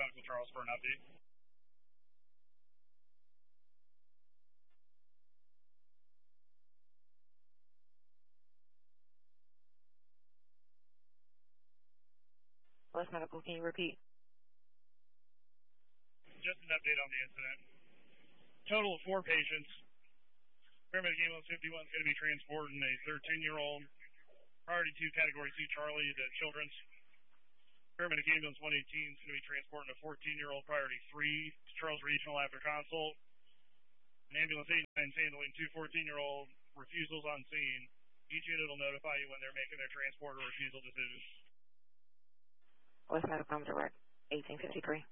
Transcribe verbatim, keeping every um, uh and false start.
Medical Charles for an update. West Medical, can you repeat? Just an update on the incident. Total of four patients. Paramedic Ambulance fifty-one is going to be transporting a thirteen-year-old. Priority two, Category two Charlie to Children's. Paramedic Ambulance one eighteen is going to be transporting a fourteen-year-old. Priority three to Charles Regional after consult. And Ambulance eighty-nine is handling two fourteen-year-old refusals on scene. Each unit will notify you when they're making their transport or refusal decisions. West Medical, I'm direct, eighteen fifty-three.